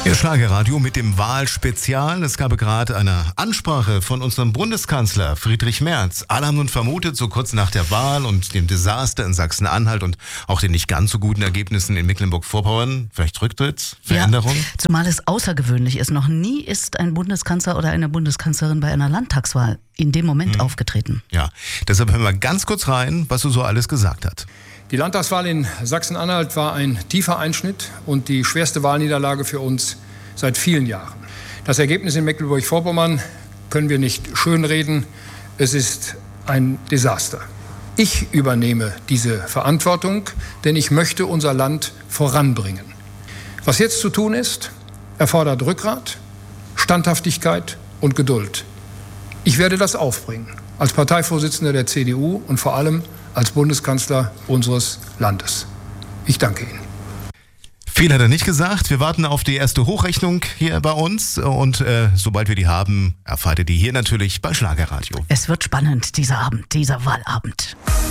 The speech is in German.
Ihr Schlagerradio mit dem Wahlspezial. Es gab gerade eine Ansprache von unserem Bundeskanzler Friedrich Merz. Alle haben nun vermutet, so kurz nach der Wahl und dem Desaster in Sachsen-Anhalt und auch den nicht ganz so guten Ergebnissen in Mecklenburg-Vorpommern, vielleicht Rücktritt, Veränderung? Ja, zumal es außergewöhnlich ist. Noch nie ist ein Bundeskanzler oder eine Bundeskanzlerin bei einer Landtagswahl in dem Moment aufgetreten. Ja, deshalb hören wir ganz kurz rein, was er so alles gesagt hat. Die Landtagswahl in Sachsen-Anhalt war ein tiefer Einschnitt und die schwerste Wahlniederlage für uns seit vielen Jahren. Das Ergebnis in Mecklenburg-Vorpommern können wir nicht schönreden. Es ist ein Desaster. Ich übernehme diese Verantwortung, denn ich möchte unser Land voranbringen. Was jetzt zu tun ist, erfordert Rückgrat, Standhaftigkeit und Geduld. Ich werde das aufbringen, als Parteivorsitzender der CDU und vor allem als Bundeskanzler unseres Landes. Ich danke Ihnen. Viel hat er nicht gesagt. Wir warten auf die erste Hochrechnung hier bei uns und sobald wir die haben, erfahrt ihr die hier natürlich bei Schlagerradio. Es wird spannend, dieser Abend, dieser Wahlabend.